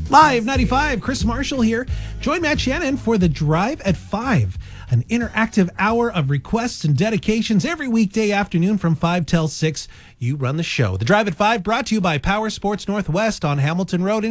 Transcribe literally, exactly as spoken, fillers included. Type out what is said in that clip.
Live ninety-five, Chris Marshall here. Join Matt Shannon for the Drive at five, an interactive hour of requests and dedications every weekday afternoon from five till six. You run the show. The Drive at five brought to you by Power Sports Northwest on Hamilton Road in